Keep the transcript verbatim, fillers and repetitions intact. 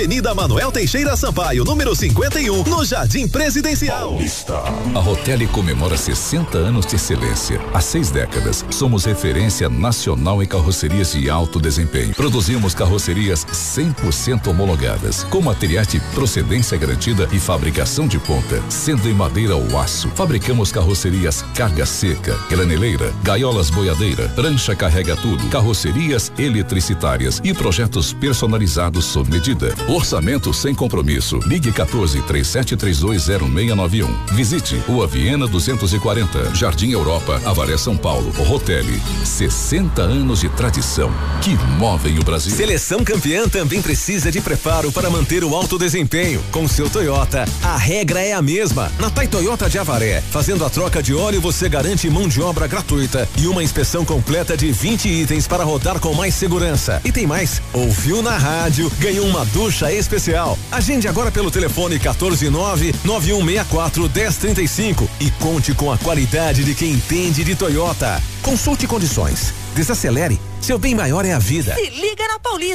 Avenida Manuel Teixeira Sampaio, número cinquenta e um, no Jardim Presidencial. A Rotelli comemora sessenta anos de excelência. Há seis décadas, somos referência nacional em carrocerias de alto desempenho. Produzimos carrocerias cem por cento homologadas, com materiais de procedência garantida e fabricação de ponta, sendo em madeira ou aço. Fabricamos carrocerias carga seca, graneleira, gaiolas boiadeira, prancha carrega tudo, carrocerias eletricitárias e projetos personalizados sob medida. Orçamento sem compromisso. Ligue quatorze, três sete três dois, zero seis nove um. Visite Rua Viena duzentos e quarenta, Jardim Europa, Avaré, São Paulo. Rotelli, sessenta anos de tradição que movem o Brasil. Seleção campeã também precisa de preparo para manter o alto desempenho. Com seu Toyota, a regra é a mesma. Na Tai Toyota de Avaré, fazendo a troca de óleo, você garante mão de obra gratuita e uma inspeção completa de vinte itens para rodar com mais segurança. E tem mais, ouviu na rádio, ganhou uma ducha especial. Agende agora pelo telefone quatorze, nove nove um seis quatro, um zero três cinco e conte com a qualidade de quem entende de Toyota. Consulte condições. Desacelere. Seu bem maior é a vida. Se liga na Paulista.